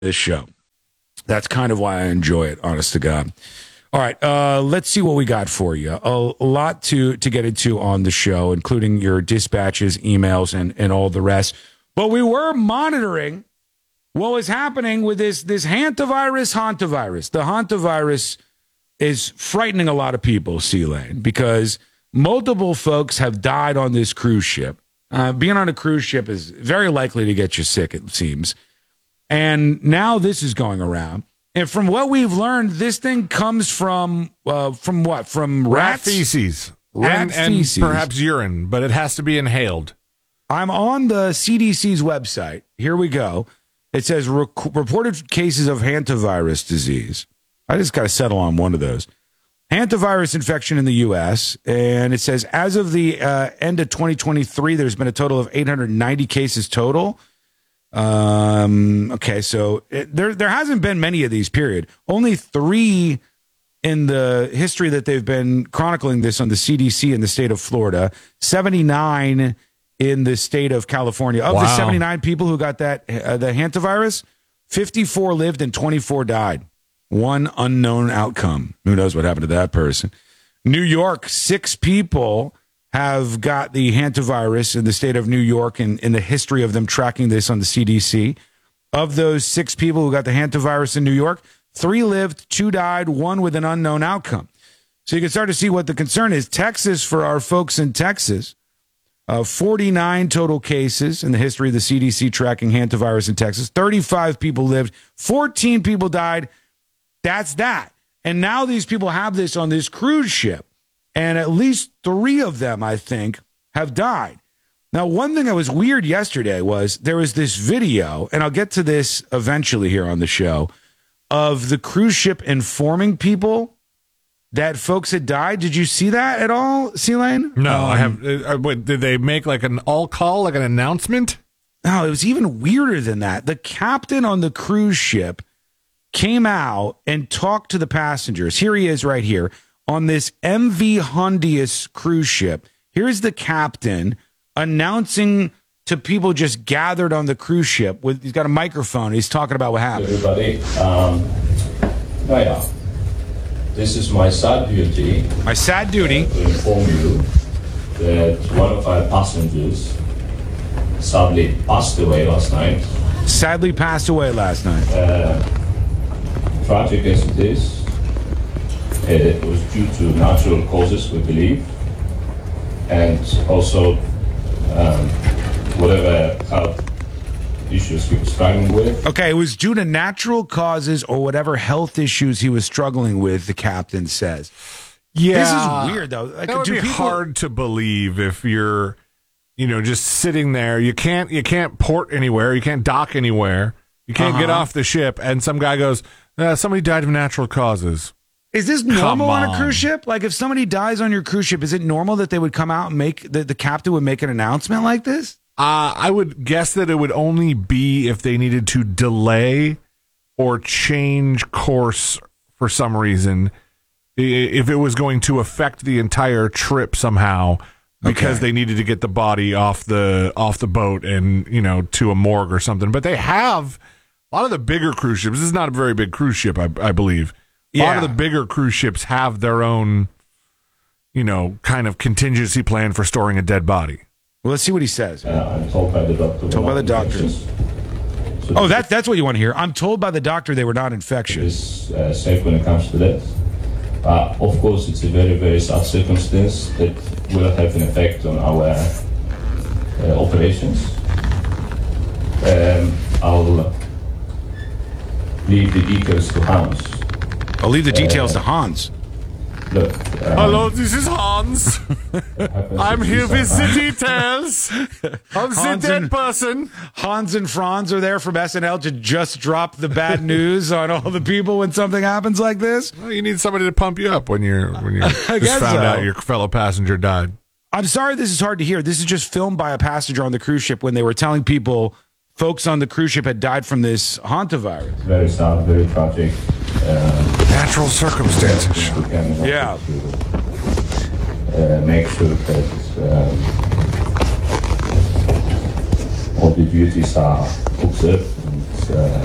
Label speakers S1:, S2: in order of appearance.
S1: this show. That's kind of why I enjoy it, honest to God. All right, let's see what we got for you. A lot to get into on the show, including your dispatches, emails, and all the rest. But we were monitoring what was happening with this hantavirus. The hantavirus is frightening a lot of people, C-Lane, because multiple folks have died on this cruise ship. Being on a cruise ship is very likely to get you sick, it seems. And now this is going around. And from what we've learned, this thing comes from what? From
S2: rat
S1: rats?
S2: feces.
S1: Rat feces.
S2: And perhaps urine, but it has to be inhaled.
S1: I'm on the CDC's website. Here we go. It says reported cases of hantavirus disease. I just got to settle on one of those. Hantavirus infection in the U.S. And it says as of the end of 2023, there's been a total of 890 cases total. Okay, so there hasn't been many of these, period. Only 3 in the history that they've been chronicling this on the CDC in the state of Florida, 79 in the state of California. Of the 79 people who got that the hantavirus, 54 lived and 24 died. One unknown outcome. Who knows what happened to that person? New York, 6 people have got the hantavirus in the state of New York and in the history of them tracking this on the CDC. Of those 6 people who got the hantavirus in New York, 3 lived, 2 died, 1 with an unknown outcome. So you can start to see what the concern is. Texas, for our folks in Texas, 49 total cases in the history of the CDC tracking hantavirus in Texas. 35 people lived, 14 people died. That's that. And now these people have this on this cruise ship. And at least 3 of them, I think, have died. Now, one thing that was weird yesterday was there was this video, and I'll get to this eventually here on the show, of the cruise ship informing people that folks had died. Did you see that at all, C-Lane?
S2: No, I have. Did they make like an all-call, like an announcement?
S1: No, it was even weirder than that. The captain on the cruise ship came out and talked to the passengers. Here he is right here. On this MV Hondius cruise ship, here's the captain announcing to people just gathered on the cruise ship. He's got a microphone. He's talking about what happened.
S3: Everybody, this is my sad duty.
S1: My sad duty.
S3: To inform you that one of our passengers sadly passed away last night.
S1: Sadly passed away last night.
S3: Tragic as it is. It was due to natural causes, we believe, and also whatever health issues he was struggling with.
S1: Okay, it was due to natural causes or whatever health issues he was struggling with, the captain says.
S2: Yeah.
S1: This is weird, though. Like,
S2: that would be hard to believe if you're, just sitting there. You can't port anywhere. You can't dock anywhere. You can't get off the ship, and some guy goes, somebody died of natural causes.
S1: Is this normal on a cruise ship? Like, if somebody dies on your cruise ship, is it normal that they would come out and the captain would make an announcement like this?
S2: I would guess that it would only be if they needed to delay or change course for some reason. If it was going to affect the entire trip somehow, because they needed to get the body off the boat and to a morgue or something. But they have a lot of the bigger cruise ships. This is not a very big cruise ship, I believe. A lot of the bigger cruise ships have their own, kind of contingency plan for storing a dead body.
S1: Well, let's see what he says.
S3: I'm told by the doctor.
S1: Told by the doctors. So that's what you want to hear. I'm told by the doctor they were not infectious.
S3: It's safe when it comes to that. Of course, it's a very, very sad circumstance that will have an effect on our operations. I'll leave the details to Hans.
S1: I'll leave the details to Hans.
S3: Look,
S2: hello, this is Hans. I'm here with the details of the dead person.
S1: Hans and Franz are there from SNL to just drop the bad news on all the people when something happens like this.
S2: Well, you need somebody to pump you up when you're just found out your fellow passenger died.
S1: I'm sorry this is hard to hear. This is just filmed by a passenger on the cruise ship when they were telling people folks on the cruise ship had died from this hantavirus.
S3: Very sad, very tragic.
S2: Natural circumstances.
S1: Yeah.
S3: Make sure that all the duties are observed. And,